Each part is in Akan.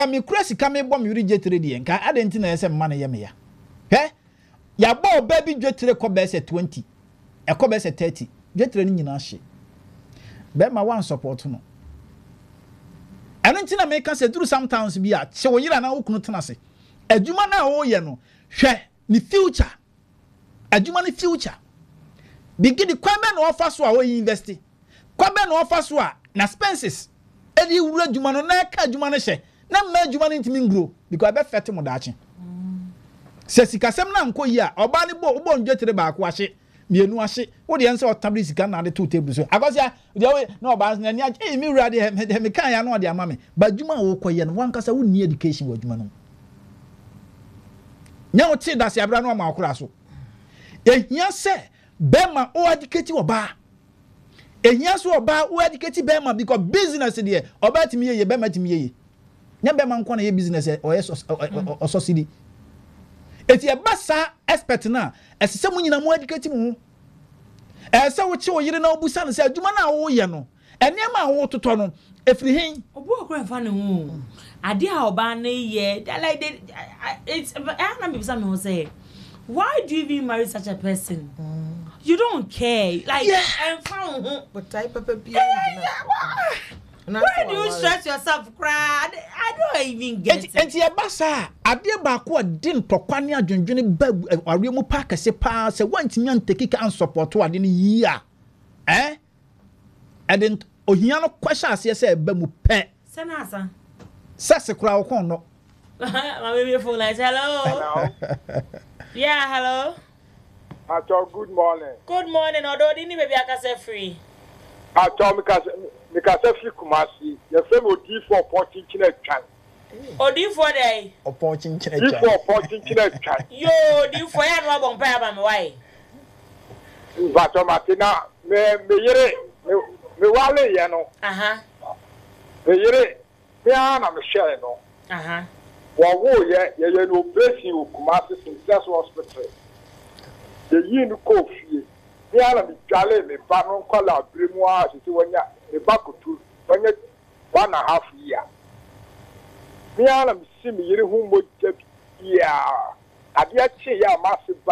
me crazy come bomb you reject ready and I didn't know some money yamia. Eh? Ya bo baby jetre ko be say 20. E ko be say 30. Jetre ni nyina hye. Be ma one support no. Eno ntina make say through sometimes be a che wo yira na wo kunu tena se. Adwuma na wo ye no, hwe ni future. Adwuma ni future. Begin the kwame no offer so a wo invest. Kwame no offer so a na expenses. Edi wura adwuma no na ka adwuma no hye. Na ma adwuma no ntimi ngro because I be fete mo daache. Se sikasem na nko yi a oba ni bo njetere ba ko ahye mienu ahye wo de ense otabri sika na de two table so akosia de we na oba na ni age mi wura de me kan ya na de ama me ba adwuma wo koye no wankasa wo ni education wo adwuma no nya wo ti da se abra no ma akora so ehia se bema o educate oba ehia so oba o educate bema because business there oba timi ye bema timi ye nya bema nko na ye business o ye so sidi eti e basa expert na esese mu nyina mu educate mu ese wo che wo yire na obusa no se adwuma na wo ye no ene ma wo toto no efiri hin obu okran fa ne hu ade a oba na ye like it's I na me say me say why do you even marry such a person? You don't care like and found but type of why do you stress yourself cry? I don't even get it. Enti e basa ade ba ko din tokwane adwendwene ba awe mu pa kase pa se wantimi anteki ka support ade ne yi a and ohia no kwasha ase se ba mu pe se na asa sase kura wo kon no my baby phone like hello. Yeah, hello. Good morning. Good morning. Odo di ni baby akase free. Because if you come see, your friend will give for 14 chan. Odi for day. Or 14 chan. Yo, di for ya no bon pa ba me why. But Martina, me wale ya no. Me yere, me ana me share no. Wo ye no blessing u kuma see Success Hospital. The yin ko fie. Me ana me dwale me ba no kwala bremu a se wonya me ba kotu wonya 1.5 year. Me ana me si me yere hu mo ya ade a che ya massive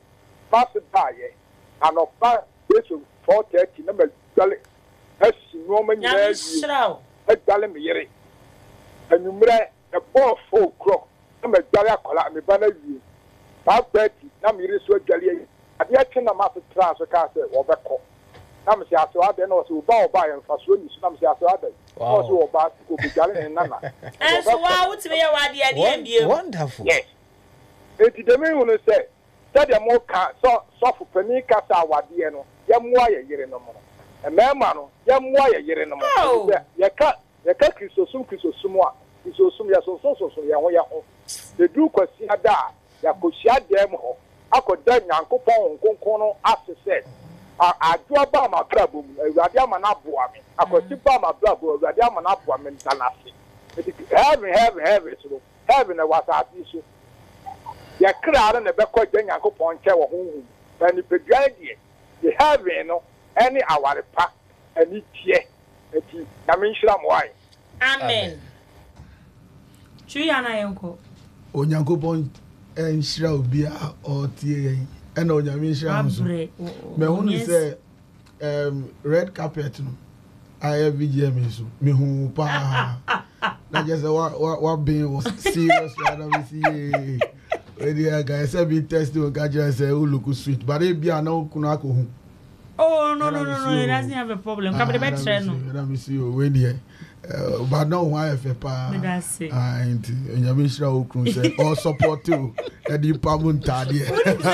buy anopa yeso 4:30 na me dwale asi no ma nyina yi dwale me yere anumre e ball 4 o'clock na me dwale akola me ba na wie 5:30 na me yere so dwale yi ade a che na ma tra so ka se wo be ko na me se aso ade na so ba ya mfa so ni so na me se aso ade o so wo ba ko be dwale ne nana so wa utime ya wa ade mbie wonderful yes eti de me hu no se de mo ka so fu pani ka sa wade no ye mo aye yere no mo e mema no ye mo aye yere no mo ye ka kristosum a kristosum ya so ye ho de du kwasi ada ya kosia dem ho akoda nyankopon nkonkon no asese adua ba ma brabo awurade ama na boa me akosi ba ma brabo awurade ama na boa me ntanase heaven so heaven na wasati so ya kra na be ko gyan yankopon che wo honhu na ni pedua die ye heaven no any awarepa ani tie eti na me nhira mo ai amen chuya na yenko onyankopon enhira obi a otie ena onyame nhira nso me hunu se red carpet no I VGM so me hu pa na just what being was serious and we see the guy said be testing on gadget say who look sweet but it be no kuno akohu oh no it doesn't have a problem come the better no let me see when here but no why if pa and onyame shira okun say all support you e di pamunta de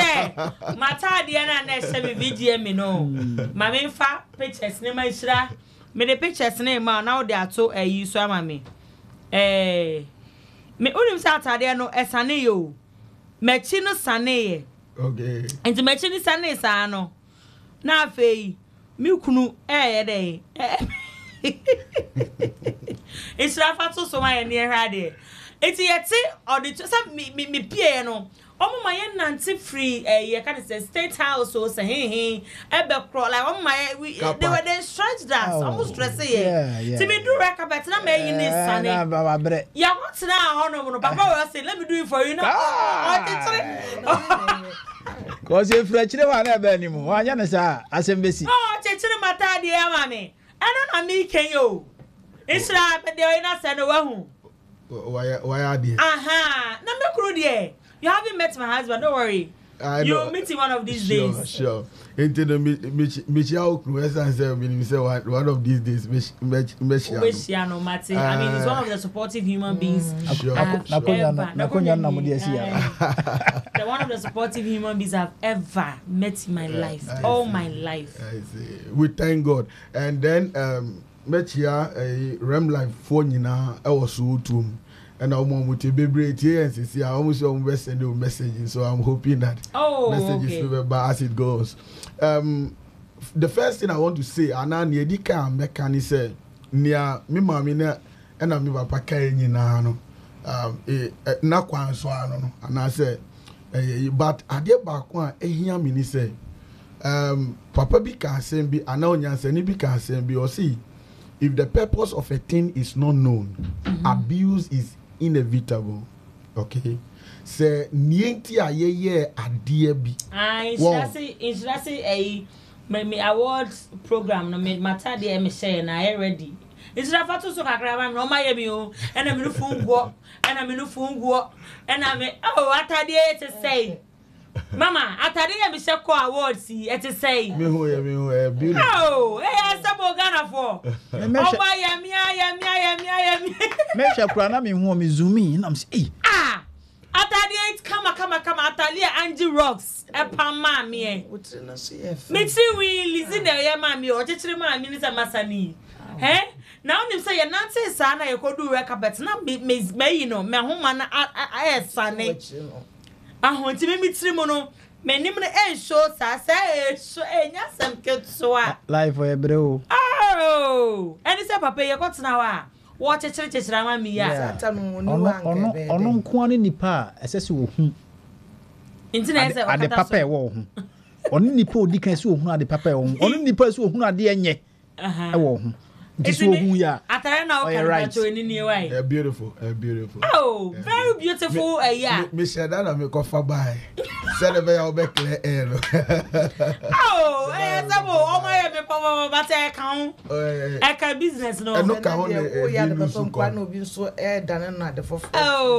mata de na na se be VGM no ma me fa pictures ne ma shira me the pictures na ma now they ato ayi so ama me me unim sa atade no esane yo mechi no sane ye okay enti mechi ni sane sa no na afei mi kunu ye dey It's Rafa so my near had it. Eti yeti or the some me pie no. Omo my nanti free ye can say state house or say he ebe crawl like omo my they were then stretch that almost stress ye. To me do recollect na me yin is sunny. Ya what now no papa will say let me do it for you now. Cause if frechire wa na ebe ni mu anya na sa asembesi. Oh chechire mata de e ma me. Eno na me ken yo. Isra be de na se no wa hu. Why are they? Aha, na me kru de. You haven't met my husband, don't worry. You'll meet him one of these days. Sure. Into the Michelle say one of these days. Michiano Mate. I mean, he's one of the supportive human beings. One of the supportive human beings I've ever met in my life. All my life. We thank God. And then met here a Rem Life phone I was so too. And I'm with a baby here and see I almost send you messages, so I'm hoping that messages will be as it goes. The first thing I want to say, Anna Niedika mechanic say near me mammy and I'm papa carrying in no na kwan so ano and I said but ade back one ehia mini say papa bi can say bi ana onyansa ni bi can say bi or see if the purpose of a thing is not known, abuse is inevitable. Okay, say nienti ayeye adie bi should say a me awards program no me matter dey me share na I ready it's na fatu so kakra no my me o and I me no fungo and I me no fungo and I me atade to say mama atade me share ko awards it to say me who beautiful sabo Ghana for me share kura na me hu me zoomi na me say atade kama atade Angie Rocks epama me me ti we listen the ye ma me o chechire ma me ni say masani now nim say ye nante sa na ye kodu rekabet na me you know me homa na sane ahonti me mitiri mo no me nim na show sa say so enya sam ketsoa life for ebreo eni say papa ye kotena wa wo chechire ma me ya ono nko ani nipa esese wo hu internet say ade papa e wo hu ono nipa odi kan se wo hu ade papa e wo hu ono nipa se wo hu ade enye e wo hu atare na beautiful oh very beautiful me share that na me kofa by said the way be clear air sabo o ma ye me papa but e kan business no no ka ho ya be papa no bi so dan na de fofo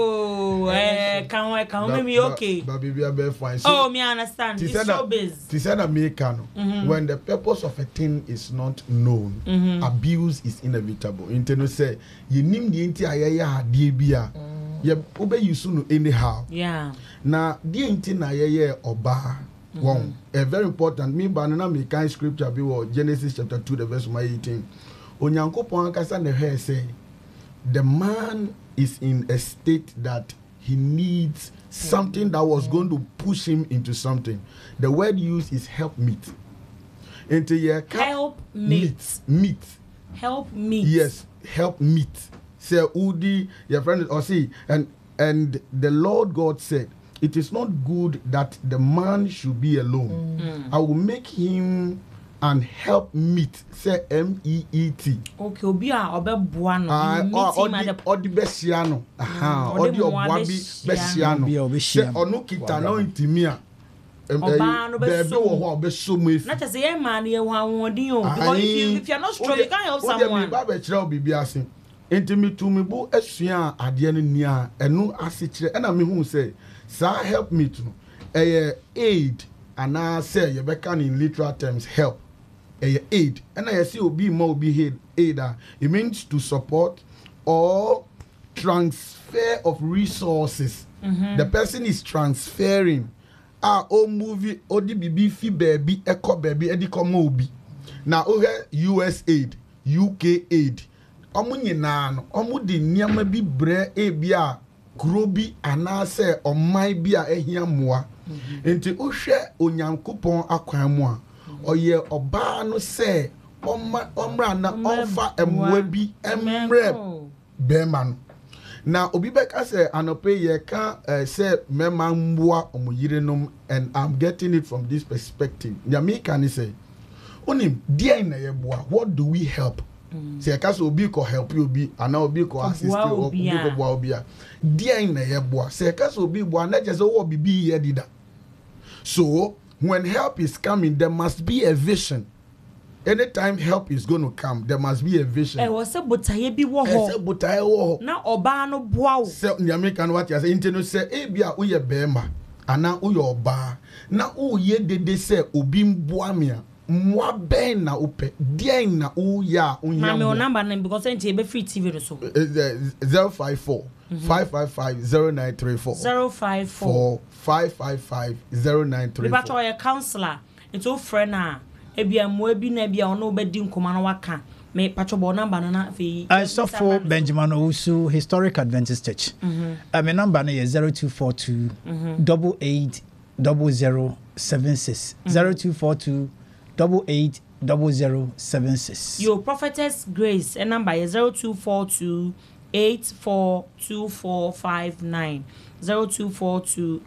kan me okay but baby be fine so me understand it's so busy to say na me can when the purpose of a thing is not known abuse is inevitable. Intendo say you nim the inti ayaya ade bia ye obe use no anyhow. Yeah. Na the inti na ayaya oba one very important me banana me kind scripture be Genesis chapter 2 the verse 18. Onyankopon akasa na he say the man is in a state that he needs something that was going to push him into something. The word used is help meet. Into your help meet. Help meet. Yes, help meet. Say Udi, your friend or see, and the Lord God said, it is not good that the man should be alone. I will make him and help meet. Say MEET. Okay, obia obebuano. Odi besiano. Odi obabi besiano. Say onukita no intimia. Baby wo be so much. Not as a man here because if you're not strong you can't help someone. Baba chira obibi ase. Enti me to me bo asua ade no nia enu ase chire na me hu say sa help me to aid and I say you be can in literal terms help aid and I say obi ma obi aid it means to support or transfer of resources. The person is transferring o movie odi bibi fi baby eko baby edi komo obi na o US aid UK aid omu nyina no omu de niam bi bre e bia kuro bi anase omai bia ehia moa enti o hwe onyankopon akwan mu a oye oba no se omra na ofa emwa bi emre be man Now Obibeka say anope ye ka say mema mbua omuyirenum, and I'm getting it from this perspective. Nyame can say onim dia na ye boa, what do we help? Say ka so obi ko help you obi ana obi ko assist you obi ko boa obi a dia na ye boa, say ka so obi boa na je say wo bibi ye dida. So when help is coming, there must be a vision. Anytime help is going to come, there must be a vision. Was a butaye bi wo ho. Butaye wo. Na oba no boa wo. Say nyame kan what you say intino say e bia wo ye bema ana wo ye oba. Na wo ye dede say obi mboa me a mwa ben na ope. Dia na wo ya wo ya. Mama o number na because enti be free TV so. 054 555 0934 054 555 0934. We bato your counselor. It's all friend na. Ebia mo ebi na ebia ono be di nkoma na waka me patrobo number na fe I saw for Benjamin Owusu Historic Adventist Church. My number is 0242 880076 0242 880076. Your Prophetess Grace and number is 0242 842459 0242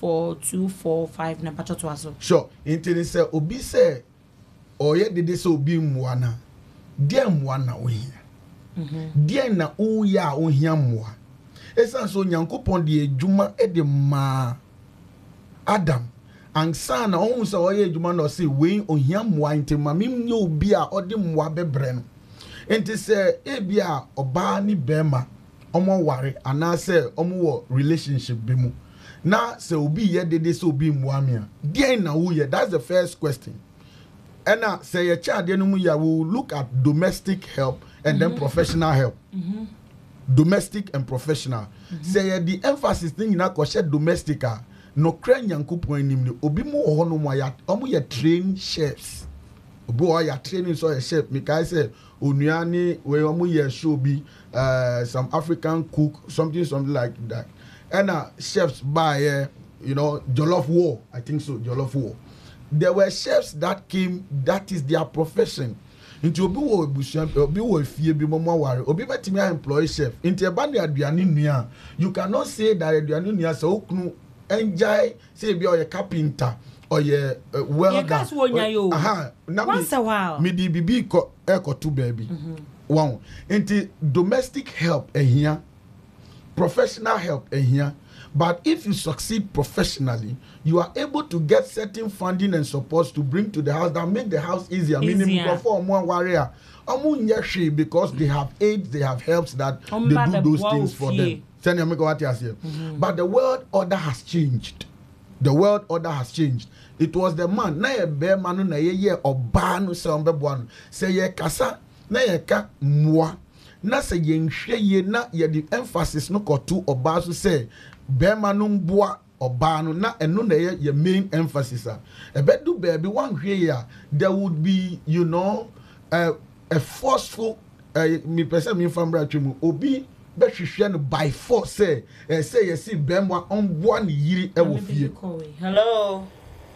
842459 patroto aso. Sure, intini say obi say oye dede so obi mwana dia mwana ohia dia na uya ohia mwa esan so nyankopon de adwuma e de ma Adam ansa na ohun so oye adwuma no say we ohia mwa ntema mem nye obi a ode mwa bebre no enti se ebia oba ni bema omo ware ana se omo wo relationship bi mu na se obi ye dede so obi mwa me a dia na uye. That's the first question. And now, say a child, we will look at domestic help and then professional help. Domestic and professional. Say the emphasis thing in a domestic. No crane yanku point him. Obi mo hono mo ya. Omo ya train chefs. Obi wa ya training so a chef. Because say onuani we omo ya show be some African cook something like that. And chefs by Jollof War. I think so. Jollof War. There were chefs that came, that is their profession. Into obi wo ebusuan, obi wo fie bi momo ware, obi betimi employ chef. Into ebani aduane nua, you cannot say that aduane nua se okunu enjoy say be or carpenter or welder. Once a while. Me di bibi ko two baby. Wow. Into domestic help here, professional help here. But if you succeed professionally, you are able to get certain funding and support to bring to the house that make the house easier. Meaning, for more warrior, because they have aids, they have helps that they do those things for them. But the world order has changed. The world order has changed. It was the man. Na ye be manu na ye obanu se ombebuanu. Se ye kasa na ye ka mwa. Na se ye nhwe ye na ye the emphasis no kotu obasu se Bema numboa obano na eno na ye main emphasis ebedu baby one here there would be a forceful me person me from Ratchemu obi be hwehwe no by force say yes bema onboa ne yiri e wo fie. Hello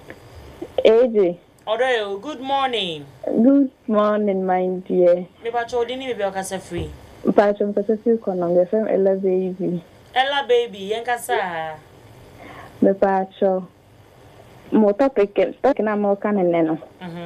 AJ. Odo, good morning. Good morning, my dear. Me ba cho dini me be okasa free. Pa cho me kasa free kono me fam Ella baby. Ella baby, yenkasa. Me pa cho. Mo topic na mo kanene no.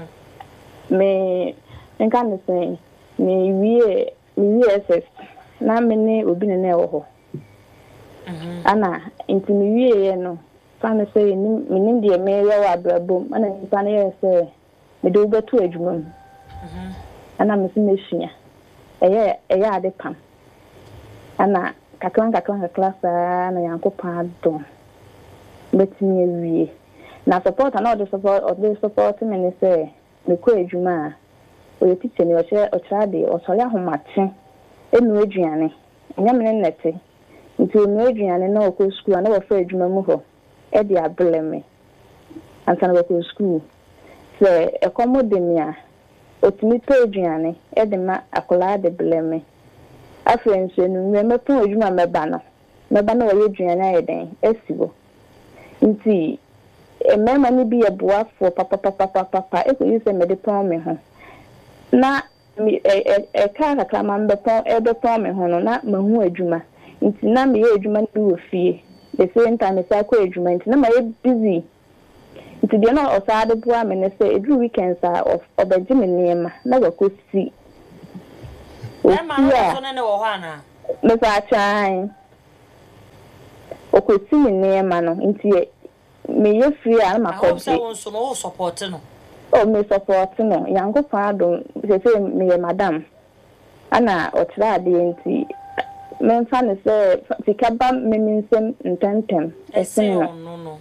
Me enka ne say me wie SS na me ne obi ne na wo ho. Ana inti me wie ye no. Fan say me nim de me ye wa brabom ana nipa na ye say me do betu adwuma. Ana me se me hia. Eye ade pam. Ana kakran class na yankopa don. Betimi ewie. Na support na the support me ne say me ko adwuma a o teacher ni o chira de o sole ahomate enu aduane. Nya me nete. Nti enu aduane na o ko school na wo fa adwuma mu ho. E de ableme. Ansa na wo ko school. Se ekomode mi a otimi to aduane e de ma akola de bleme. Afrense nu me pon adwuma meba na wo ye aduane ayeden esibo. Nti emema ni bi eboa for papa e ko yise me de pon me ho na kakra man be pon me ho no na mahu adwuma nti na me ye adwuma no wo fie the same time me say ko adwuma nti na ma ye busy nti de na osade boa me ne say every weekends of obeji me niema na go kosi e ma no so ne wo ho ana me fa try okosi me niema no nti me ye free a ma ko say won so no support no me support no yango pa do say me ye madam ana otra de nti men fa ne say tikaba me minsem ntentem esen no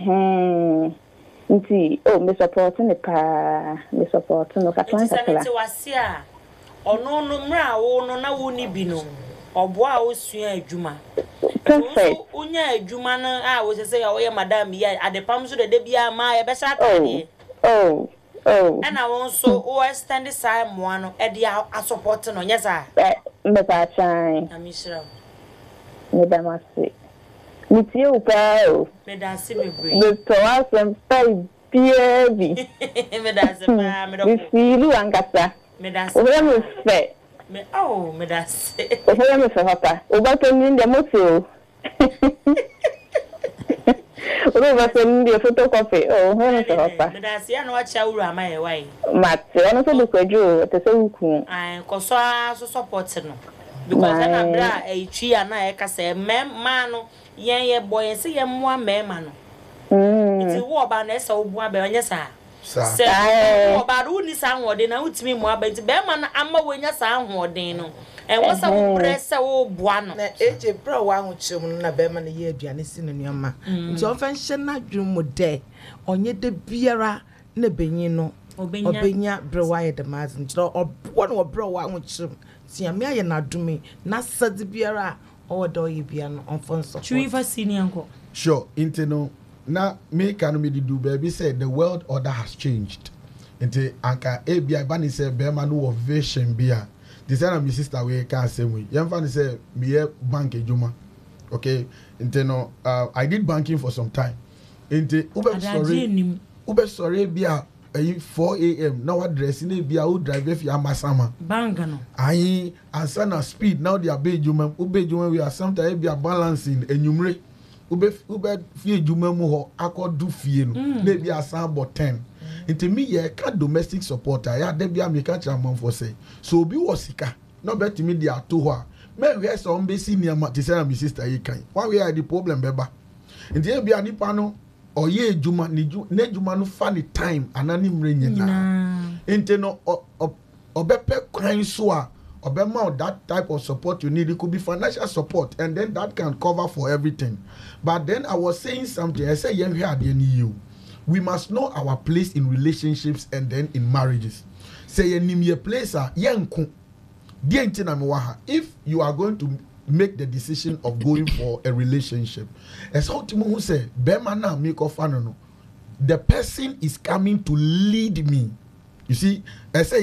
nti me support ne pa me support no ka twan sakla nti wase a ono no mra wo no na wo ni bi no oboa wo sua adwuma perfect unya adwuma no a wo say ya wo ye madam ya adepam so de bia ma ye be sha atade ana won so o extend side mo no e dia a support no nyesa me pa try amishra me damasi me tie u pa o me da se me bre me to asem stay baby me da se pa me do me filu angasa me da se o me fe me me da se o me fe papa o ba to ni de mo se o ba to ni de photocopy o me fe papa me da se ya no wa cha wuru ama ye wai mate ono so do kwaju te se wuku ai ko so support no because na bra e twi ana e ka se ma no yen ye boy se ye moa mema no nti wo ba na ese wo bua be onye sa se wo ba ru ni sa hode na utimi moa ba nti be ma na ama wonya sa hode no e wo sa wo press wo bua no na eje bra wa ho chim na be ma na ye aduane si no nuama nti on fa nhye na dwum de onye de biara na benyin no obenya bra wa ye de maz nti obo no bra wa ho chim ti ame aye na dumi na sadi biara order you be an on support. Chuiva senior uncle. Sure, inteno na me can me do baby said the world order has changed. Inte anka ABI bani say be man no vision bia. This na my sister we can say we. Yam fan say me bank ejuma. Okay, inteno I did banking for some time. Inte ube sorry bia 4 a.m. now address in bia who drive if you amasama bangano ayi ansana speed now they are bejuma we are sometimes be balancing enumere ube fie juma mu ho akodu fie no na be asan bo 10 into me ye ka domestic supporter ya de bia me ka chairman for say so obi wasika no bet me dia to ho me we so mbe senior ma te say na my sister yi kan one way the problem beba into e bia nipa no oye ejuma ne ejuma no fa ni time anani mre nyina ente no obepe kwan so a obema that type of support you need. It could be financial support and then that can cover for everything. But then I was saying something. I said we must know our place in relationships and then in marriages. Say ye place if you are going to make the decision of going for a relationship, as how Timo said, the person is coming to lead me. You see, I say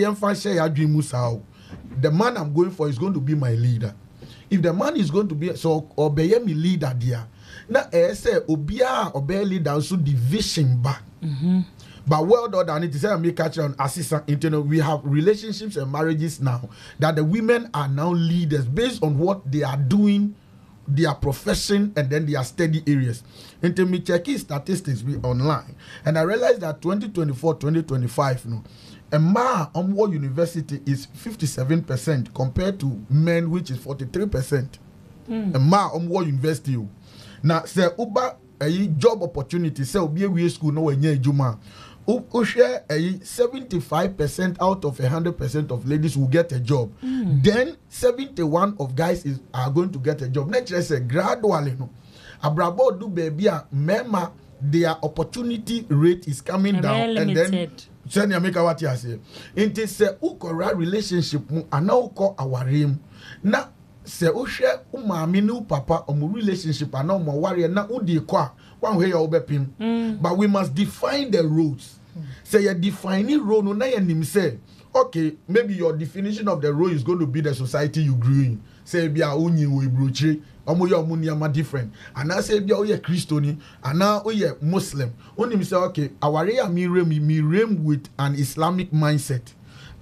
the man I'm going for is going to be my leader. If the man is going to be so obey me leader there, now I say obey leader so division back. But well done, I need to say, make catch on assistant internal. We have relationships and marriages now that the women are now leaders based on what they are doing, their profession, and then their study areas. Into me checking statistics online, and I realized that 2024-2025, no, a man on what university is 57% compared to men, which is 43%. A man on what university. Now, say uba a job opportunity. Say obi we school no wenye juma. Share 75% out of 100% of ladies will get a job. Then 71 of guys are going to get a job. Next year say gradually no. Abrabo do baby mema their opportunity rate is coming down and then send you make what you say. Inte say ukora relationship mu ana uko awarim na se o share umami ni papa omu relationship ana omo warrior na udi kwa one way you bepim. But we must define the roles. Say you defining role no na nim say okay, maybe your definition of the role is going to be the society you grew in. Say bia onyi we broche omo ya omo niama different. And I say bia oye Christian and now oye Muslim. Only me say okay, aware ya me rem with an Islamic mindset.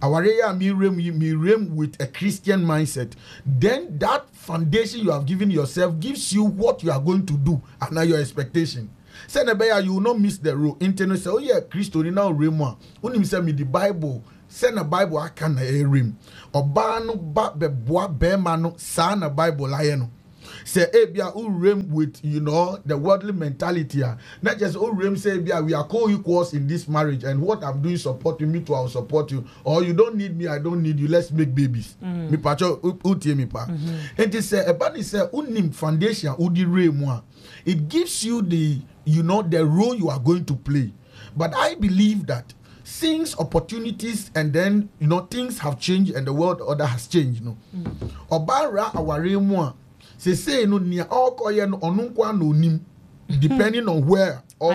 Awareya me rem with a Christian mindset. Then that foundation you have given yourself gives you what you are going to do and now your expectation. Say nebeya you will not miss the road. Internet say, oh yeah, Christo now remo. Unim say me the Bible. Send a Bible I can rim. Obano ba be boa be mano sa na Bible lion. Say ebia who rem with the worldly mentality. Not just who rem say ebia we are co-equals in this marriage and what I'm doing supporting me to I'll support you. Or you don't need me, I don't need you. Let's make babies. Me pacho utie me pa. And they say ebani say unim foundation udi remwa. It gives you the the role you are going to play. But I believe that since opportunities and then things have changed and the world order has changed obara aware mu say no nia okoye no onunkwa no nim depending on where or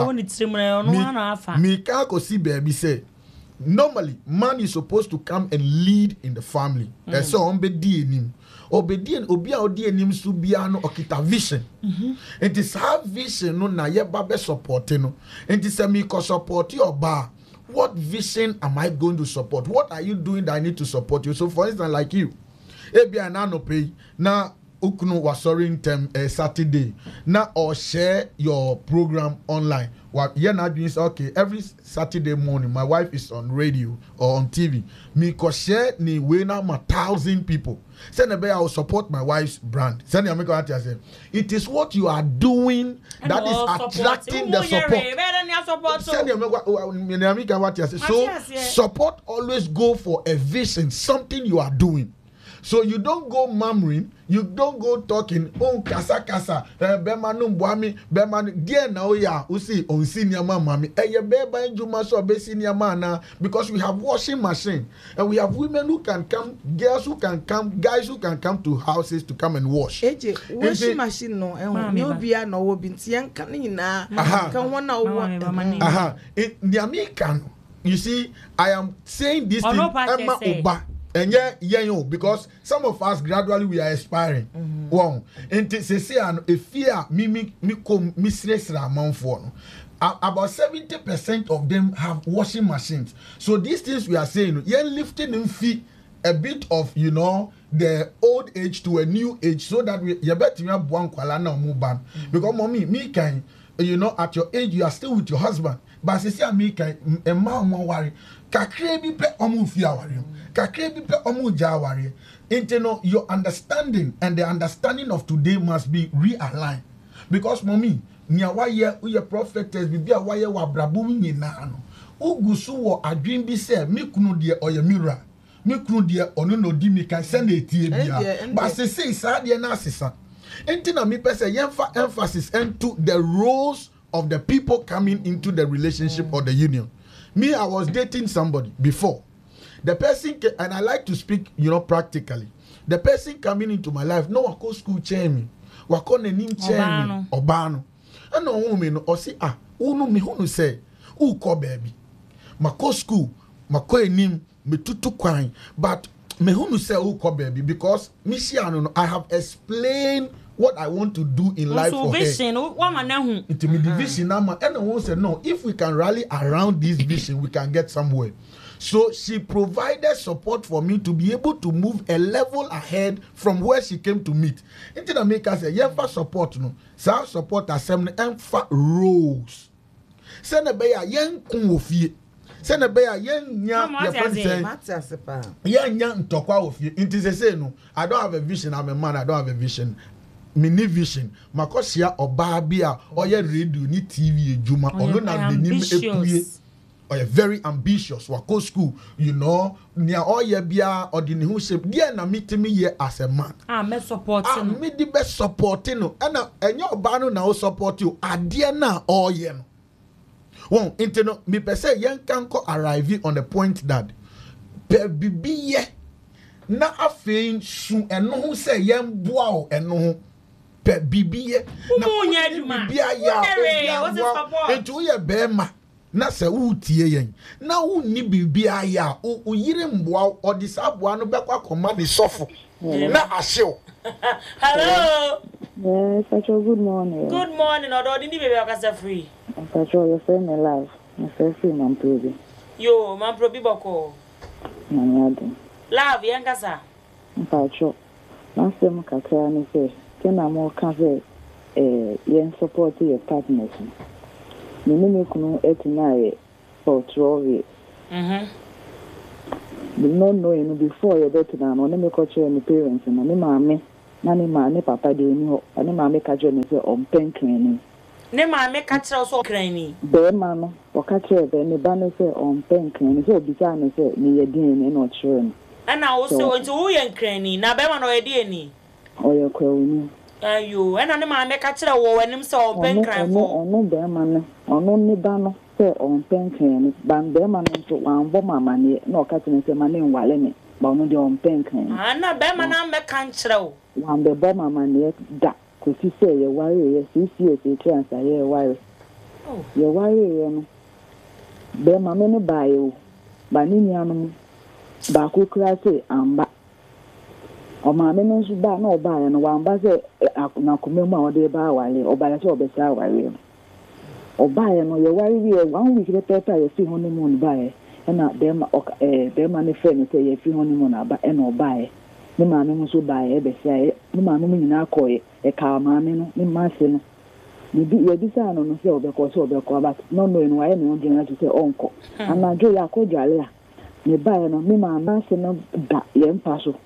me ka ko si baby say normally man is supposed to come and lead in the family so on be di enim obedient obi a odi enim so bia no okita vision it is have vision no na ye ba be support no it is me ko support your bar. What vision am I going to support? What are you doing that I need to support you? So, for instance, like you, Ebia Nano pay now Ukunu was sorry Saturday now or share your program online. What you're not doing is okay. Every Saturday morning, my wife is on radio or on TV. Me ko share ni we now 1,000 people. Send a I will support my wife's brand. Send a say it is what you are doing that is attracting the support. Send a so support always go for a vision, something you are doing. So you don't go murmuring, you don't go talking, kasa, bemanum boami, beman, dear now ya, usi, on senior mammy, ye beba in Jumaso, be senior mana, because we have washing machine, and we have women who can come, girls who can come, guys who can come to houses to come and wash. Washing machine no, no bia no wobin tian kanina, can one hour, it the American, you see, I am saying this thing, Emma Oba. And because some of us gradually we are expiring. Wow. And say a fear me stress amount for. About 70% of them have washing machines. So these things we are saying, you're lifting in feet a bit of the old age to a new age so that you better have one kwalana move ban. Because mommy, me can at your age you are still with your husband. But say me can a man more worry. Kakrebi pe omu fiawari. Kakrebi pe omu jawari. Your understanding and the understanding of today must be realigned. Because mommy, nya waye uye prophetess bibia waye wa brabu nyina no. Ugusu wo adwin bi se me kunu de oye mira. Me kunu de onu no di mi kan se na etie bia. But say sa de na asesa. Entina me pese yemfa emphasis into the roles of the people coming into the relationship or the union. Me, I was dating somebody before. The person, and I like to speak, practically. The person coming into my life, no, wako school chair me. Wako nenim chair me. Obano. And no woman, or say, unu me hunu say, ko baby. Mako school, mako enim, me tutu kwine. But me hunu say, ko baby, because me I have explained what I want to do in life for vision, her. It's me the vision. And I want to say, no, if we can rally around this vision, we can get somewhere. So she provided support for me to be able to move a level ahead from where she came to meet. Into the maker say, "Yefa support no, self support assembly emfa roles. Send a beya yen kunwofie. Send a beya yen nya your friend say, yen nya ntokwa ofie. Into say no, I don't have a vision. I'm a man. I don't have a vision." Mini vision makosia oba bia oye radio ni TV ejuma ono na denim epuye oye very ambitious wako school nia oye bia odini hu shape dia na mitimi ye as a man me support no me di be support no na enye oba no na o support you ade na oye no won inteno me pese yen kan ko arrive on the point that bibiye na afein su eno hu se yen boa o eno hu bibiye na bibia ya etu ye bema na se utie yen na unni bibia ya uyire mboa odisaboa no bekwa koma ni sofo na ahyew. Hello. Yes, Pacho, good morning. Good morning. Odo di baby akasa free. Pacho, your friend alive. My first thing I'm probing. Yo, man probi boko. Nanyado. Love Yankasa. Mpacho. Nasem kakra ni say, kena mo kaze yen support your partners. Me kunu etinaye for trowe. We not knowing before you better than on me coach your parents and me mammy, nani mammy papa de ni and mammy catch you say on pen training. Ne mammy catch us all cranny. Bear mamma or catch her any banner say on pen training so beside me say me a DNA not sure. And I also into Oyan cranny, now Beman or a DNA. Or your crony. You and I mammy catch her when him saw pen crime for no bear mamma or no me banner. Say on pen crane, ban Beman to one bomber money, no catching say my name while in it, but no the on pen crane. Anna Beman, I'm a cancer. One the bomber money that could you say your warrior, yes, you chance I hear wire. Your warrior, Bema many by you, by Ninianum, Baku Classy, and back. Or my men should buy no buy and one bazar, Nakumema or the bar while or by a job as I will. Or buy and your worry 1 week later, you see honeymoon buy, and not them their money friend say if you honeymoon about and or buy. No man so buy every say, no man in our coy, a car mammy, no masin. You be your design on the field because of the car, but not knowing why anyone can to say uncle. And I do ya could jalia. Me buy no me mamma no that young parcel.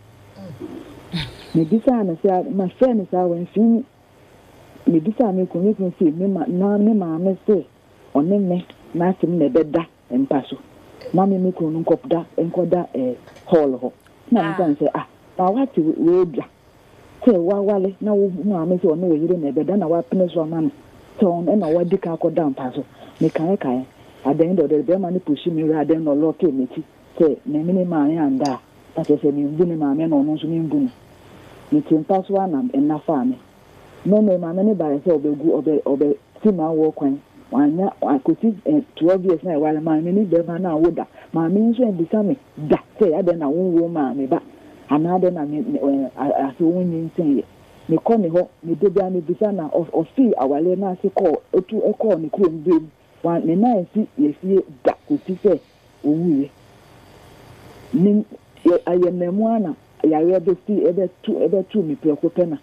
Me design said, my friend is our infinite. Me bisa me kunye see me ma say one me na sim na beda empaso na me kunu nkopda enkoda hall ho na me say na what we bia say wa wale na wo ma me say one we yire na beda na wa pene so man so na wa dika akoda empaso me kan at the end of the day man push me rather no lock me ti say na me ma ya nda ta say me mbuni ma me no so me mbuni me timpaso na na fa me no many by say obe sima wo kwan wanya akosi 12 years na wale ma me ni be ma na woda ma me nso endisa me da say ade na wo ma me ba anade na me ase wonyin sen me ko me ho me de bia me bisa na ofi awale na ase ko otu eko ni krom bem wan me na esi yefie da kosi say owuye ni ayememu ana yare be si ebe tu me preocupe na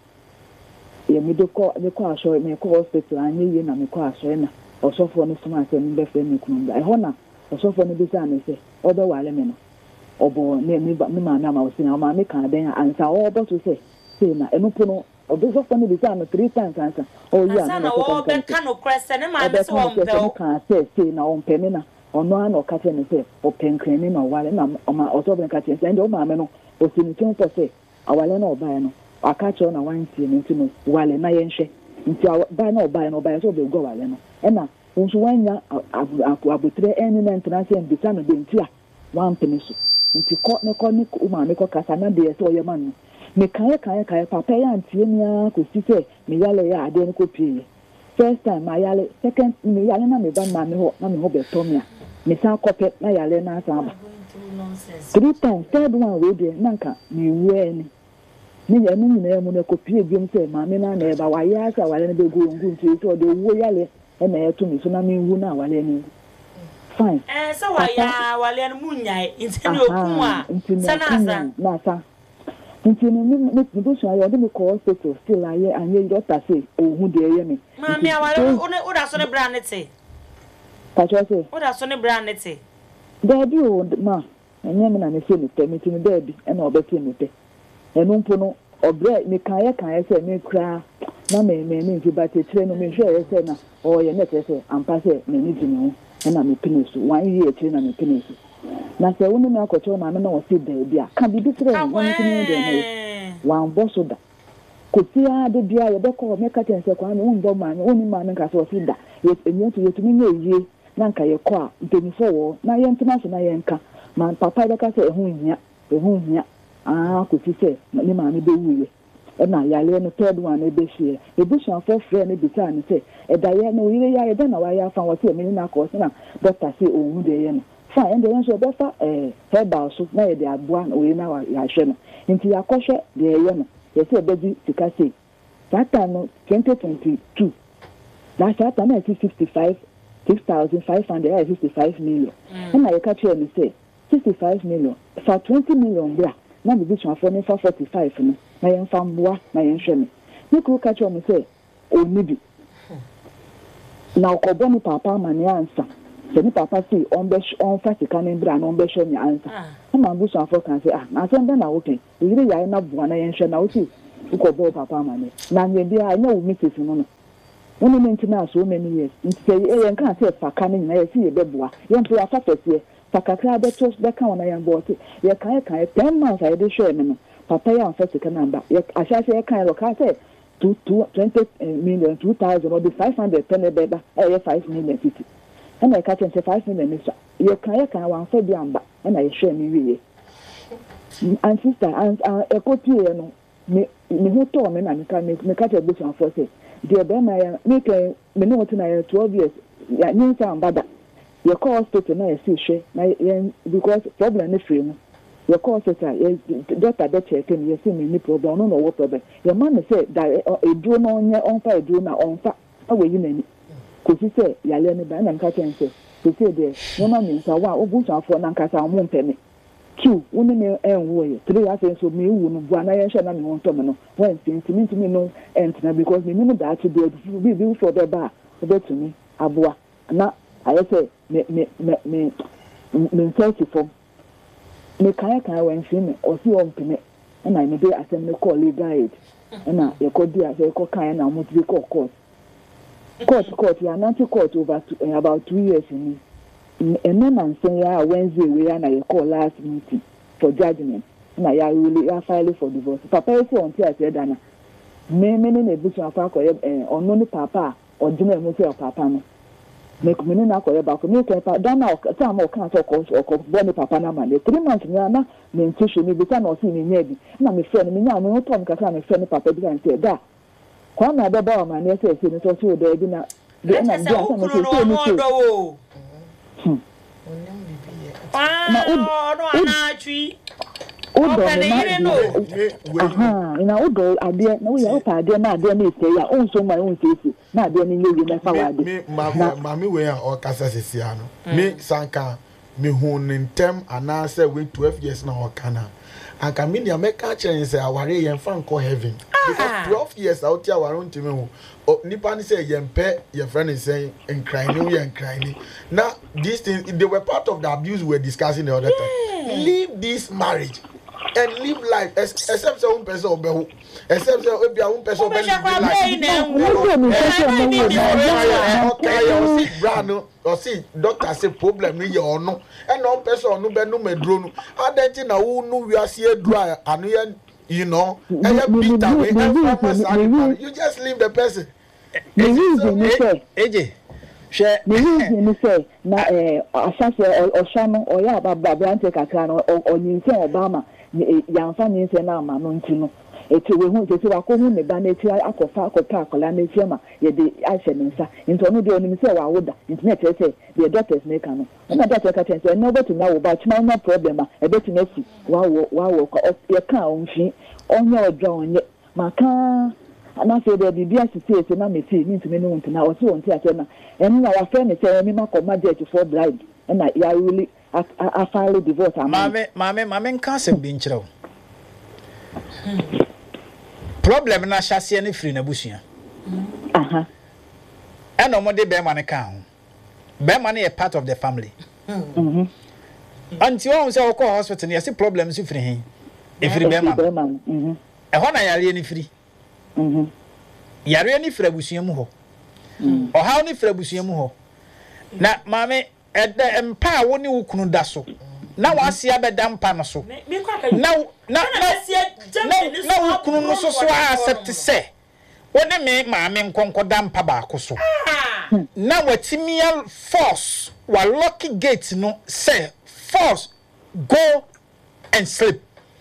ye me ko aso me ko hospital anyi na me ko aso na osofo no suma se me be fe me kunu da e ho na osofo no bi sa me se obe wale me no obo ne me ma na ma o sina o ma me kan den ansa obo to say na enu pono obo sofo no bi sa me 3 times ansa o ya na o be kan o krese ne ma me se o mbe o kan say na o mpe me na ono ana o ka che me se o penkren ni na wale na o ma osofo ka che se ndi o ma me no o sini tun to say awale na oba no akacho na wanti ne ntino wale na yenhwe nti ba na oba na oba so be go wale no e na nso wanya abutre eni na international mbisa no de nti a wan peniso nti ko ni uma me ko kasa na de so ye man me kan papa ya nti enia ko si se me yale ya ade ko pie first time ma yale second me yale na me ba ma me ho be tomia me san kope na yale na san ba 3 times third one we de nanka me weni ni ya ni na emu na kopie biom se ma me na na eba wa ya sa wale na be go ngu nti so de wo yale e na eto mi so na me wu na wale ni fine so wa ya wale no munyai nti ni okun a sana na sa nti ni do so ayo de me ko hospital still aye anye doctor say ohun de eye me ma me wale o da so ne brand te pa cho say o da so ne brand te daddy o ma enye me na me se ni te me ti ni daddy e na obeti me te enu mpono obre me kan se me kra na me nti ba te tire no me hwe se na o ye net se ampa se me ni dinu na me pinisu 1 year tire na me pinisu na se wonu me akocho na me na o se da bia ka bibi tire no wonu tini de ne wan boso da ko ti a de bia ye be ko me ka ten se kwa me won ma me woni ma me ka so si da enye to yetumi nye yie na nka ye ko a mpeni fo wo na ye ntima so na ye nka man papa be ka se ehun hia ko ti se ni ma me be wuye na yale no third one e be hie e bu shan for friend e bi ta ni se e da ye no yire ya ye da na wa ya fa wo se me ni na ko se na doctor say ohun de ye no fa en de ye so be fa herbal so na ye de aboa na we na wa ya hwe no nti ya ko hwe de ye no ye se be di sika se that time no 2022 that time na 6,500 million na ye ka che me se 65 million for 20 million bra na be this one for 45 no na yen fa mboa na yen hwe me ne kru ka cho me say oni bi na okobo ni papa ma ni ansa se ni papa si on fa sika ne bra na on be hwe ni ansa na bu so afọ kan say na so na woken yiri ya na boa na yen hwe na wuti okobo papa ma ni na nye bi a nya wo message no no no ntina so many years nti say yen kan say faka ne na ye si ye beboa yen to afa fese fakakra be to be kan na yen bote ye kan 10 months I dey show me no papa ya first second number ye ashashe ye kan lo ka say 20 million 2000 or the 500 penny beba 5 million 50 and I catch 5 million extra ye kan wan fa bi amba and I show me wiye and sister and e ko tie no me ho to me na me catch a bush and for say the be my make me no what na 12 years ya nyin sa ambada ye call hospital na ye see hwe na because problem ne free no ye call hospital ye doctor dey check me ye see me ni problem no what problem your man say that eduro no onye onfa eduro na onfa awe yi nani ko si say ya le ne ba na nka chen say ko say there no man nsa wa obusu afọ na nka sa mo mpeme q woni me enwo ye 3 years so me wu no bua na ye hwe na me won to me no when sentiment me no entina because me ni that be for the bar to me aboa na I say me search for me kan when see me or see on pene and I me dey asem me call legal aid na ye ko dia say ko kan na mo ti court ya na court over about 2 years in and then man say ya Wednesday we na ye call last meeting for judgment na ya really ya file for divorce papa say on tia say dana me na ebusu afa ko ono ni papa o dina mo say papa no make me na ko ba ko me ko pa dan na o ta ma kan so ko bo ni papa na ma le 3 months na na me ntishu ni bi ta na o si ni nya bi na me friend me nya me to me ka sa me friend papa bi kan say da kwa na be ba o ma na say ni so so da bi na de na bi an say so ni so no anatwi ina udo ade na we ya pa ade na ade na ise ya onso ma onse na ade ni yewe na fa wade me mami we ya o kasa sesi ano me sanka me hunin tem ana say we 12 years na o kana anka me na make chere say aware yen fa nko heaven because 12 years out here aware ntime ho nipa ni say yen pe your friend is saying crying now these things they were part of the abuse we were discussing the other time. Leave this marriage and live life except say one person obeho except say obi a one person obeho life brano or see doctor say problem ni your no and one person no be no medro no adenti na wo no wi ase adura anu ye you know and beat away you just leave the person AJ she me say na asase oshano oya baba brante kakra no onyinse obama yanfa nyinse na ama no ntino eti we hu tete wa ko hu ne ba na eti akofa akola na eti ma ye de ahye ne nsa nti onu de onim se wa woda internet say the doctors make am na doctor ka say no betu na wo ba chima no problem e betu na si wa wo ko ye kan onfi onye odwa onye maka na say the bibia sisi na me ti ntumi ne wonti na o se wonti ase na enu na wa fe ne say me ma ko ma judge for bride na ya really a file divorce mame nka sem bi nkyerɛw problem na hyase ne free na busua eno mo de be ma ne ka ho be ma ne a part of the family until on say o call hospital ne say problems free hin e free be ma e ho na yare ne free yare ni fra busua mu ho o ha ni fra busua mu ho na mame ede empa wo ni wukunu da so na wase abeda mpa no so na wukunu no so accept say woni me mame nkonko da mpa ba ko so na watimial force wa lucky gate no say force go and sleep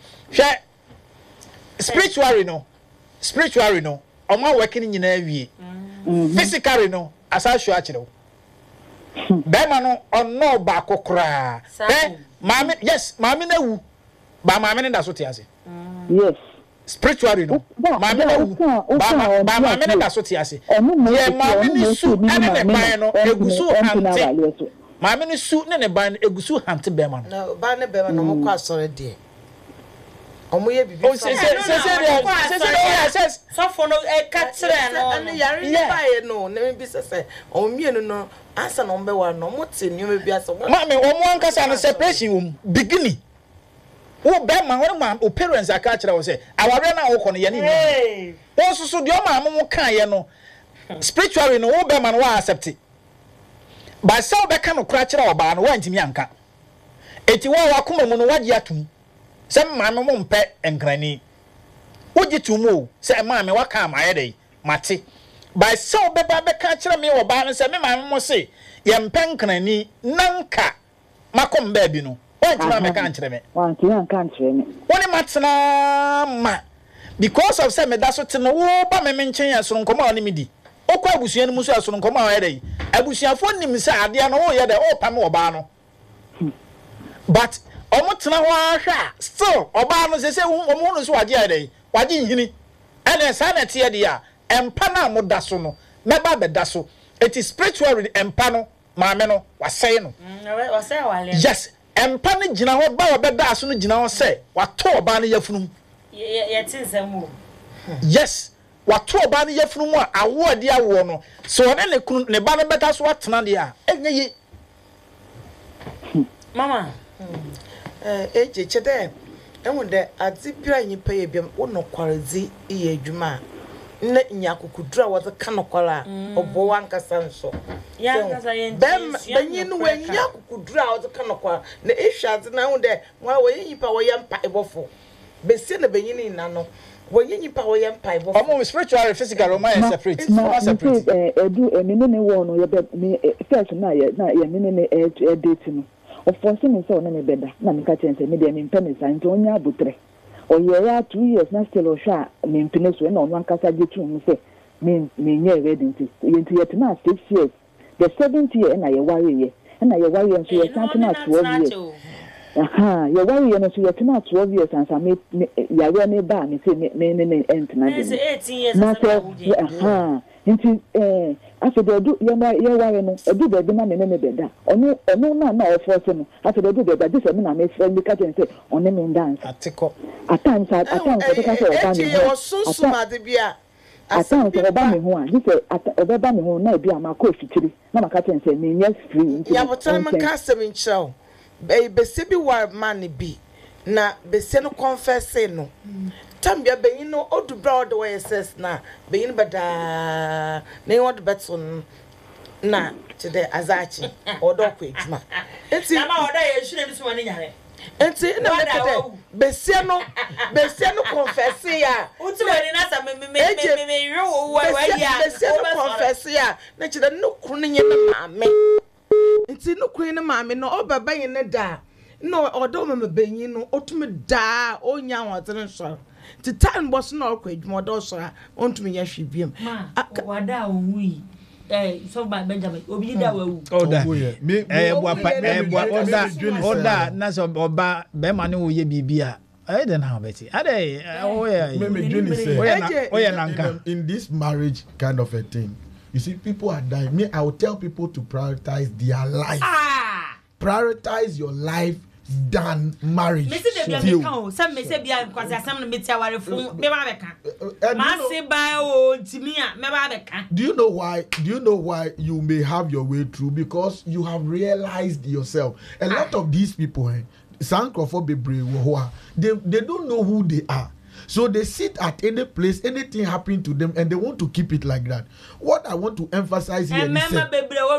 spiritually no omo working nyina awie physically no asashu a kire bema no onno ba kokora mama yes mama na wu ba mama ne da so tiase yes spiritually no mama na wu ba mama ne da so tiase ye mama ni su ene ne ban no egusu ante maame no su ne ban egusu hante bema no na ba ne bema no mo kwa asore de omo ye bibi so for no ka kire no and yare bae no na bi se omo mienu no ansa no mbe wa no mo te nyu bi asa maame omo ankasa no separation beginning wo bema wo ma o parents aka kire wo se aware na wo kono ye ne ni wo susu de o ma mo kan ye no spiritually no wo bema no wa accept ba se wo beka no kura kire oba no wa ntimi anka eti wo wa koma mu no wagi atum se maame mo mpe enkrani wogi tumu se maame waka amaye dai mate ba se wo beba beka kire me oba no se me maame mo se ye mpe enkrani nanka makom ba bi no wanti maame kan kire me wanti kan kire me woni matena ma because of say me da so te no wo ba me nchen ya soro nkoma oni midi okwa abusuan mu so asoro nkoma wa dai abusuafo nim se ade no wo ye dai o pam oba no but omutena ho ahwa still oba no se omo no so wage dai wage nhini ene sa na tie de a empa na moda so no meba beda so it is spiritual empa no maame no wasai no wasai wale yes empa no gina ho ba obeda so no gina ho se wato oba no yafunum ye tinsemu yes wato oba no yafunum a awo ade awo no so one ne kunu ne ba no beta so watena de a enye mama eje chede enwude adibira nyipa ye biam wonokwarezi iye adwuma na nyakukudura wo ka nokwara obo wankasa nso ya nkasa ye benyin we nyakukudura wo ka nokwara na ehwade na enwude wa wo nyipa wo ye mpa ebofo bese na benyin na no wo nyipa wo ye mpa ebofo omo spiritual and physical o man separate edu emene ne wo no ye be first na ye mene ne date no ofonse me so na me beda na me ka chense me de me mpene sa nti onya abutre oye ya 2 years na still o sha me mpene so na onwa nkasa getu mu se me nye ready nti yet na 6 years the 7th year na ye ware ye na ye ware so ye santi na 12 years ye ware ye no so ye na 12 years ansa me ya we me ba me se me ent na de 18 years na nti afedo ye ware no edu be na me beda onu na ofo no afedo be beda dis me na me friend ka ten say onu me dance atiko atan ka say oba me ho sunsun ade bia atan so oba me ho a dis oba me ho na bia ma ko fitiri na ma ka ten say me yes free nti ya botan man ka se me nchao be se bi war man bi na be se no confess no tambia benyin no odubra od way says na benyin bada na wod beton na today azachi odokwa ejuma enti na ma oda ye hwire biso wani nyare enti na mekede besia no confess ya uti wani na sa me wo wa ya besia no confess ya na chide no kunu nye na maame enti no kunu na maame no obaba yin ne da no odo me benyin no otumi da onya wotene so ti time boss na okwa adwuma do so a ontumi ya hwibiem wada owui so ba Benjamin obi da wawu oda oda na so oba be ma ne wo ye bibia den how beti ade in this marriage kind of a thing you see people are dying. Me I will tell people to prioritize their life. Prioritize your life than marriage. Me say dey be kan o say me say bia kwase asem no meti aware fun me ba be kan ma say ba o ntimi a me ba be kan. Do you know why you may have your way through? Because you have realized yourself. A lot of these people Sankrofo bebre wo they don't know who they are. So they sit at any place, anything happen to them, and they want to keep it like that. What I want to emphasize here is that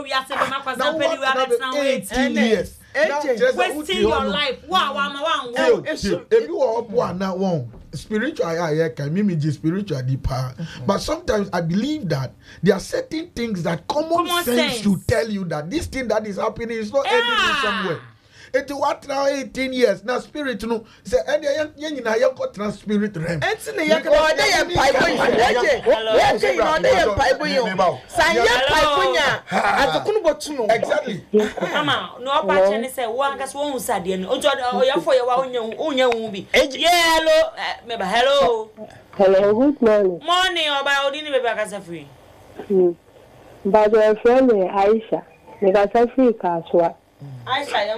18 years. Wasting your life. Wow. If you are up now, spiritual, spiritual deeper. But sometimes I believe that there are certain things that common sense should tell you that this thing that is happening is not ending in somewhere. It what now 18 years now spirit no say any yen na yen ko trans spirit realm enti ne yen ko dey yen pipe you no dey yen pipe you san yen pipe nya atukunu botumo exactly mama no opa che ne say wo anka so hu sade no ojo oyafo ye wa onya hu bi hello me ba hello good morning oba odi ni be ba kasa free but your friend Aisha Me got a free caswa. I say,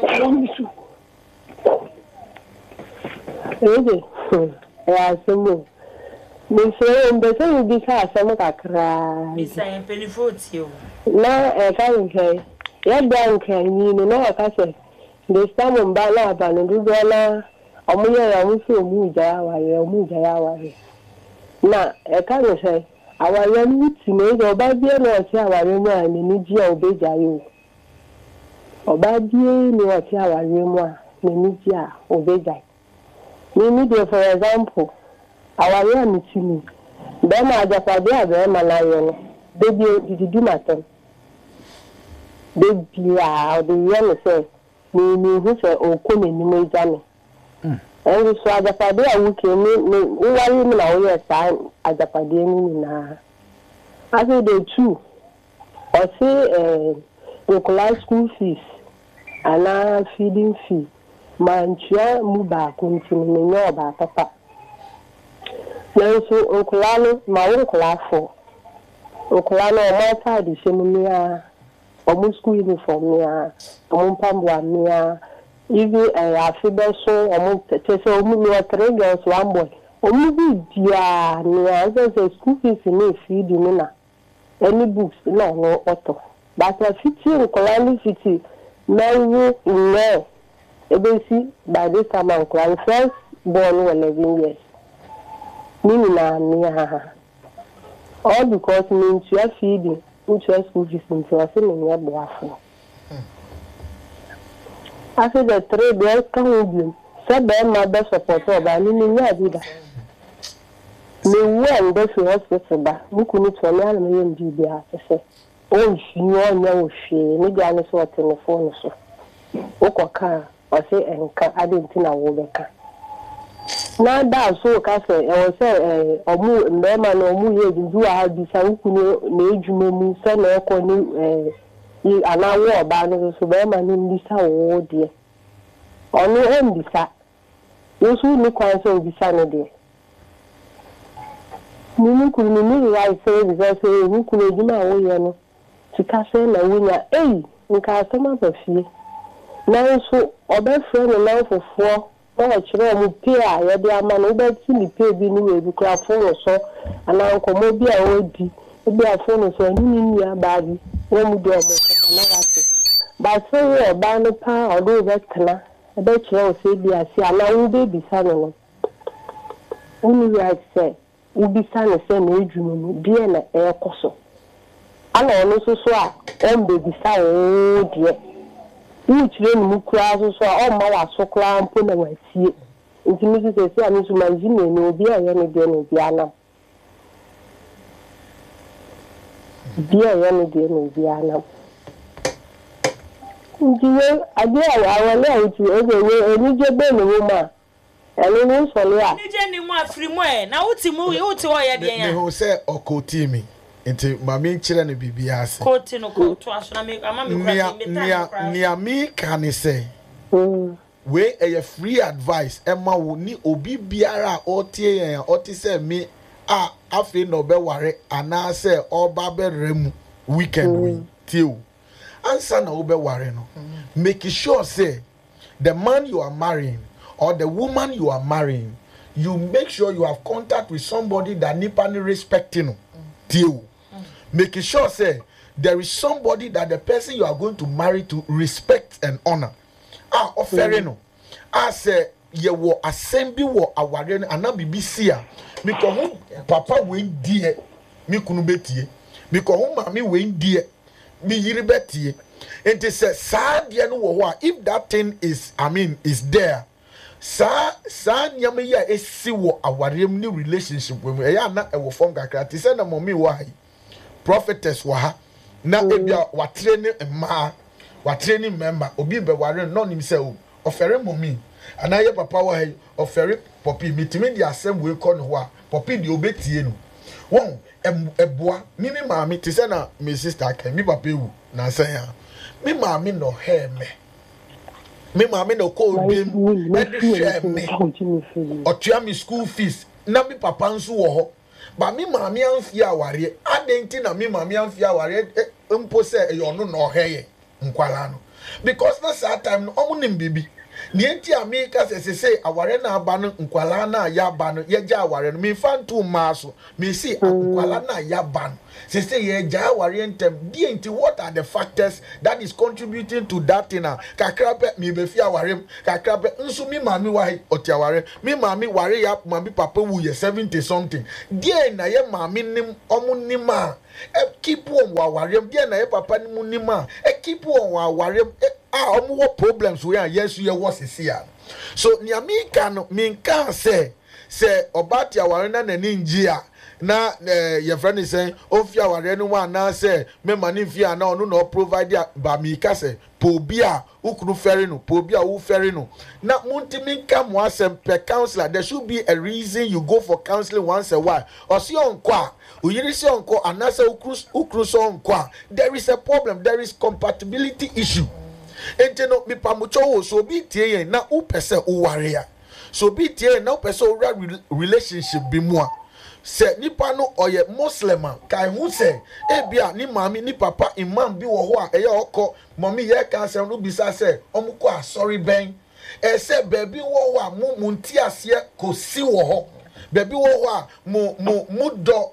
yeah, some. Me say, and the same will be cast some cry. Miss I am penny for you. No, I can't say. Yeah, down can you know a castle. This time on Bala, and do Bala, or Muya, and so Muja, or Muja. Now, I can't say. Our young teenage or bad dear, no, our room, and Ninja obey you. Or bad dear, no, our room, Ninja obey. Media, for example, our young teenage. Then I just idea, them a lion. Baby, did you do nothing? Baby, the young say, me who say, oh, come in, me, Johnny. And so I just idea we came in, we are in our time as a padini now. I say they too. Or say, local school fees, and feeding fee. Manchia muba continue no ba papa. Na so onkulano ma onkulafo. Onkulano o ma ta di semia o school uniform ya o mpambwa mia even afibe so o tese o mu no 3 girls 1 boy. O mu bi dia na so school fees ni feed ni na any books no auto. But a 50 onkulano 50 na wu no ABC by this time I'm first born 11 years. Minina all because means you are feeding, which was school fees into a similar boyfriend. After the 3 days, come with you. Said my best supporter, but I mean, yeah, did that. Me when they feel hospital, but we couldn't tell me and be there. I say, oh, she know, she, maybe I was what in the phone. So, okay. I say, and I didn't think I would come. Now that so castle, I was say, or move, and then I know move, do I have this? I would need you, move, send a corner, and I wore a banner, so then my name is how dear. Or no end this up. Those who look quite so be Sunday. You could mean right say, because who could do my way, to castle and winner, eh, in customer of fear. Now so other friend now for 4 or children pay I be man over to pay be new because phone so and now come be a old be a phone so near body when we do but so a banner pa or do that canna a bet you say be a see allow baby son only right say we be son the same age be an air coso. I know so baby son oh dear. Which then Mukras so all my so clown put away see it. Into Mrs. I miss my Jimmy no be a young again Diana. Be a young again Diana. I dare I will let you everywhere and you get Ben woman. And then so yeah. Jenny more free more. Now what's the movie? What's all your who say or Kotimi? Into my main children be bias. Coating or coat to us, near me can say, we a free advice, Emma will need Obi Biara or Tia or Tisa me. I feel no be worry, and I say all Babel Rem weekend win till. Answer no be worry no. Make sure say the man you are marrying or the woman you are marrying, you make sure you have contact with somebody that nipani respecting till. Making sure say there is somebody that the person you are going to marry to respect and honor. Offering no. I say ye wo assembly wo aware and na BBC a me ko hu papa we die me kunu betie me ko hu mami we die me yiri betie enti say sa de no wo ho a if that thing is is there sa nyame ya esi wo aware mu ni relationship we e ya na e wo form kakra ti say na mommy wo hai prophetess wa ha na ebia wa training ma wa training member obi be ware no nim say o ofere mommy anaye papa wa hai ofere popi mitimi di asem we ko no ho a popi di obetie no won eboa mimi maami ti say na me sister kan mi papa ewu na say ya mi maami no hair me maami no ko bi me de share me otua mi school fees na mi papa nso wo ho ba mi maami anfia aware adenti na mi maami anfia aware mpo se e yo no no heye nkwala no because na saa time no omo nim bibi ni enti America say aware na aba no nkwala na ya aba no ye ja aware no me fan to maso me see nkwala na ya aba no say ye ja aware ntem die enti what are the factors that is contributing to that thing kakrape me be fi aware kakrape nso mi mami wa oti aware mi mami ware ya mami papa wu ye 70 something die na ye mami nim omo nim a keep on wa ware die na ye papa nim nim a keep on wa ware omo problems we are yes you was here so ni America no minka say obati aware na ninjia na your friend is saying ofia aware no one na say me mani fia na onu no provide ba mika say pobia ukru ferry no pobia u ferry no na munti minka mo asem per counselor there should be a reason you go for counseling once a while or see on kwa uyiri see on kwa anasa ukru so on kwa there is a problem there is compatibility issue. Ente no mi pamucho wo so bi tie na u pese u ware ya so bi tie na u pese u relationship bi mu a se nipa no oye muslim kai hu se e bia ni mami ni papa imam bi wo ho a eye okọ mami ye kan se no bisa se omuko asori ben e se baby wo ho a mu nti ase ko si wo ho baby wo ho a mu do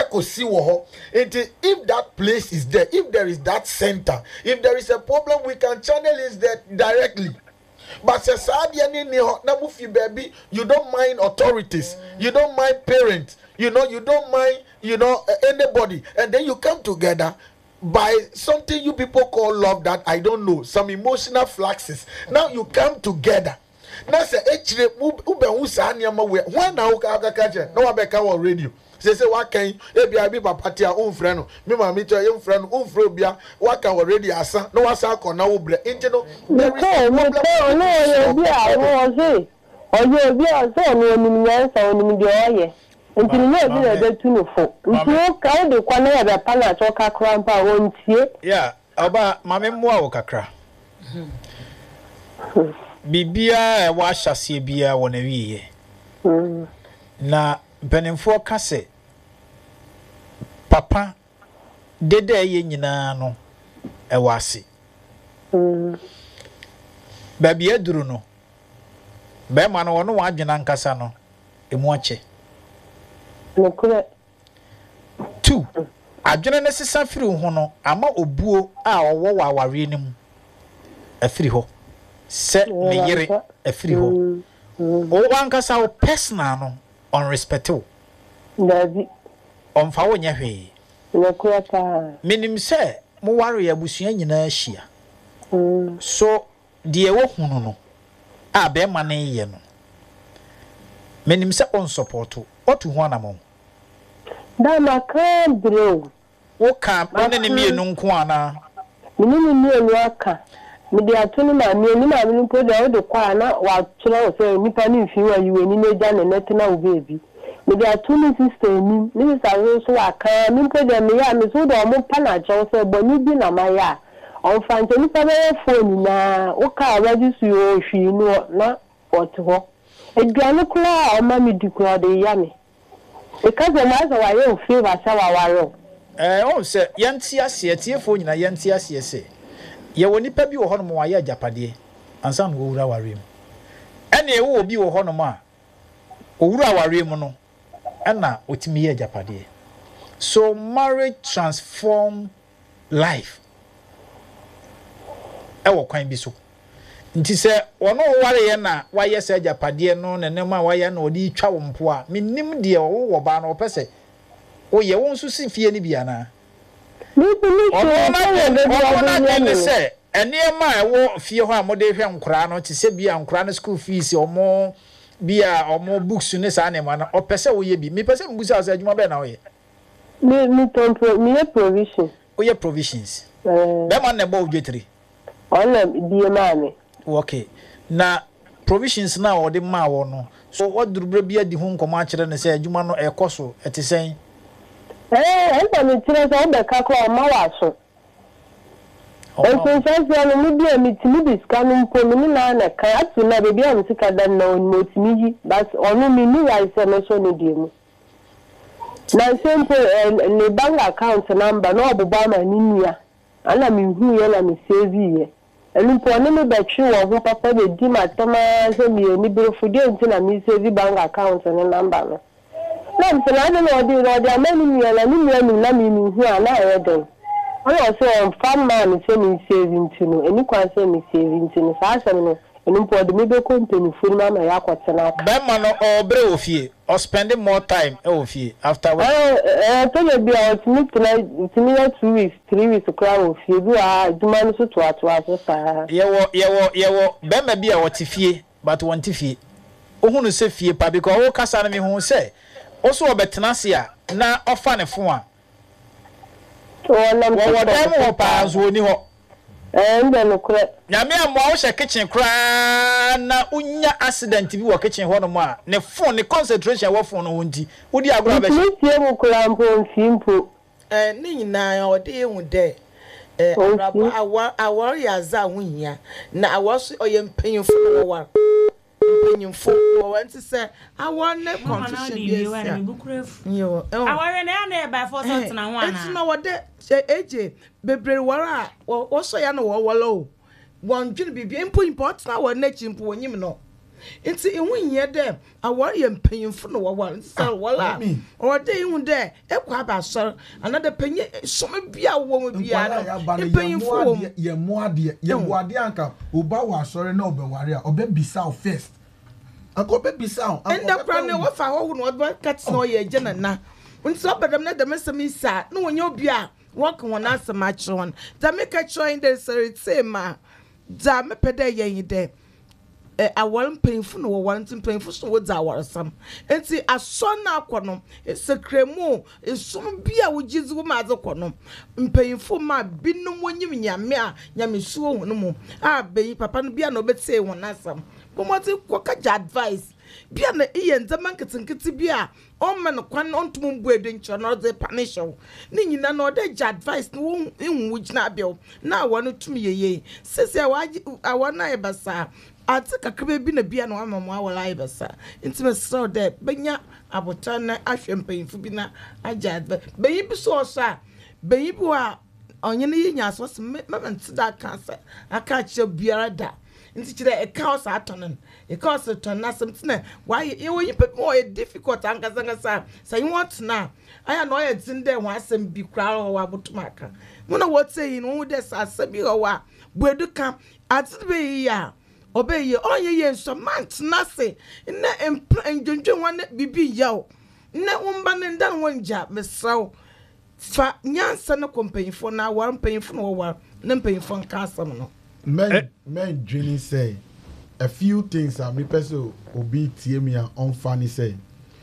if that place is there, if there is that center, if there is a problem, we can channel it there directly. But baby, you don't mind authorities, you don't mind parents, you don't mind, anybody, and then you come together by something you people call love that I don't know, some emotional fluxes. Now you come together. Now say when now no abeka on radio. Say what can be papa tia friend me ma me tell friend bia what can already asa no asa ko na wo bre enti no there is a problem no bia wo say oye bia so no ni nyansa oni de oye enti no bi na be tu no fo nti ka de kwa na ya be pa na cho ka krampa wo ntie yeah oba mame moa wo kakra bibia wa hyase bia wo na wiye na benenfo ka se papa dede ye nyina no e wase baby eduru no be ma no wono wadwena nkasa no emu ache nokure 2 adwena ne sesa firi ho no ama obuo a owo wa aware nim afiri ho se ne yere afiri ho o wankasa o personal no on respectful Daddy on fa wonya hwe nokure pa minim se mo ware ya busua nyina ahia so de wo hunu no a be ma ne ye no minim se on support otu ho anamo da makra bro wo ka one ne mienu nko ana mienu aka me de atunu ma mienu ko de o de kwa na wa tro o se nipa ni mfi wa yiwe ni neja ne netina wo bebi me de atunu system ni sa so aka mi ko de me ya me so do mo pa na jo se bo ni bi na ma ya on fante ni pa be phone na o ka register o hwi no na oto eduane kula o ma mi di kula de ya me because na so wa ye o favor sa wa waro o se yanti ase tiefo nyina yanti ase se ye woni pa bi wo hono mo wa ye ajapade ansa no wura warem ene e wo bi wo hono mo a owura warem no ana otimi ye ajapade so marriage transform life e wo kwan bi so nti se ono ware ye na wa ye se ajapade no ne ma wa ye na odi twa wo mpo a minnim de wo ba na opese o ye won so si fie ni bia na ono se eniema ewo fie ho a mode hwe nkura no ti se bia nkura no school fees omo bia omo books ne sa ne ma na opese wo ye bi mi pese mbusa asa adwuma be na wo ye mi provision o ye provisions be man ne bo odwetri ona die mane okay na provisions na wo de ma wo no so odurubra bia di ho nkomo a kire ne se adwuma no ekoso etisen enta mi tire so be ka ko ma wa so so no mi bia mi timi discount mpo mi na na ka atu na be bia mi sika dan na on motimi yi but onu mi ni ya ise me so no die mu na simple le bank account number no obuba ma ni nia ana me hu ye na me save ye elu po ne me betri wo ho papa de di ma toma se me ni brofo de nti na me save bank account ne number no na me na no de amani mi na ni na me hu ana ye den ono so farm man se me save nti no eni kwa se me save nti no sa asem no enu po de me be company fu na ya kwatena be ma no obre ofie or spending more time ofie after work to be out me tonight 2 weeks 3 weeks kra ofie bi a duma no so to so sa yewo be ma bi a wotifie but wontifie ohunu se fie pa because wo kasa na me hu se oso obetena se a na ofa ne fo a wo dem wo pa zo ni ho ende no kra nyame amwa wo hye kitchen kra na unya accident bi wo kitchen ho no mo a ne phone ne concentration wo phone no honti wodi agora be ni tie mu kra mpo mfimpo ni nyina o de hu de awar ya za hu hia na awaso oyempanyimfo no war mpanyimfo wo wanti se awar ne confusion bi yo awar na na e by force na ho ana it's no wo de eje bebre wara wo so ya no wo wolo won dwene bibia mpo import na wo na chimpo wonyim no nti ehun ye de awar ye mpanyimfo no wo war sel wala o de ehun de ekwa aba so another panye some bia wo mo bia no mpanyimfo wo ye mo ade ye wo ade anka oba wa sore na obeware a obe bisa first anko be bisa enda kra ne wo fa ho no oba kat no ye je na nti obedam na dem semi sa no wonya obi a work one as a match on. Da make a join the same. Da me pede ye de. I want painful no one to painful so what's our some. And see a son now quanum. It's a cremo. It's some beer with Jesus mother quanum. Painful my bin no one you mean ya mea yamisu no more. Ah, baby papa no be no bet say one as some. But what's it quack advice? Bia na iye nzama nkiti bia o ma no kwan on tum buedu ncho no de panisho ni nyina no de advice no enwu gina bia na wonu tum yeye sese awana ebasa ati kakebe bi na bia no amamu awala ebasa intime so de benya abota na ahwe mpanyimfo bi na agya advice beyi bi so a beyi bi a onye ne nya so se mementi da cancer aka che biara da nti kire e chaos atonen e chaos ton na something why you more difficult angazanga say you want now aya no ye tin there wan asem bi kra wa botumaka mo na what say no dey asabi wa buedu kam atbe ya obeye onye ye nso mant na se na enjunjun wan bibi yaw na womba ne ndan wonja mesaw fa nyansa na kompanyfo na war mpanyfo no war na mpanyfo nka asam no men Jenny say a few things me person obi tie me on funny say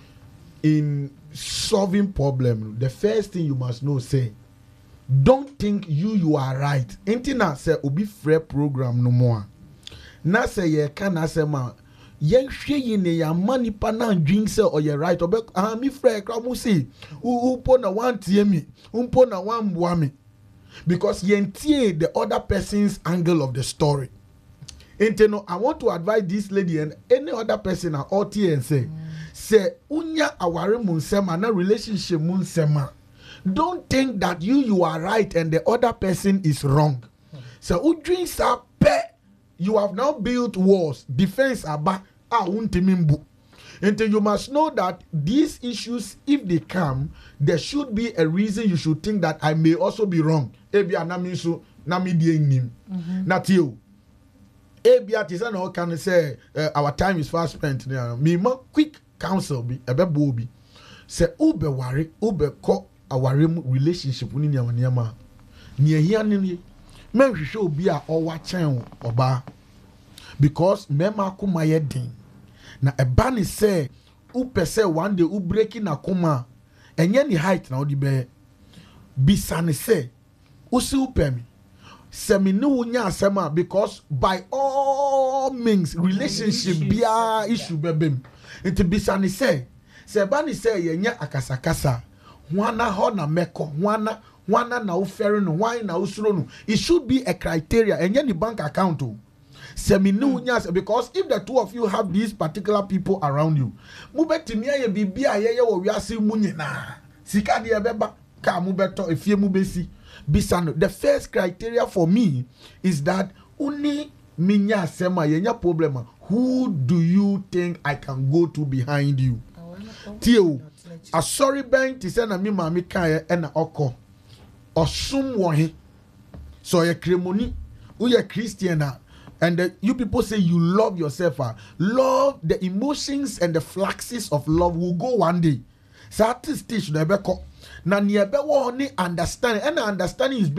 in solving problem the first thing you must know say don't think you are right intina say obi free program no more na say ye can say ma yen hwe yi ne ya manipa na drink say or you right obe me free kra mu see upo na wan tie me umpo na wan boa me because yen tie the other person's angle of the story. Inteno, I want to advise this lady and any other person at OT and say unya aware munsema na relationship munsema. Don't think that you are right and the other person is wrong. So udrin sa pe you have now built walls, defense aba untimimbu. Until you must know that these issues, if they come, there should be a reason you should think that I may also be wrong. Ebi anamisu nami dienim. Not you. Ebi atisa no can say our time is fast spent. Me ma quick counsel be ebe bobi. Say ube worry ube ko our relationship ni nyama. Ni ehia ni men hwehwe obi a owa chen oba because mema kuma ye din. Na ebani say upe say one day u breaking akoma enye ni height na odi be bisane say usi upe mi se mi ni wunya asema because by all means relationship bia issue bebem enti bisane say ebani say yenye akasakasa wana ho na meko wana na ufere no why na usuro no it should be a criteria enye ni bank account o because if the two of you have these particular people around you, mubetimia ye wo wiase mu nyina. Sika de ebeba ka mu beto efie mu besi. Bisano, the first criteria for me is that uni minya sema yenya problem. Who do you think I can go to behind you? Tio, a sorry bank to send a me mami kaya and a oko or someone. So a cremoni, we are Christian. And you people say you love yourself. Love, the emotions and the flaxes of love will go one day. So at this stage, never. Now, never understanding, and understanding is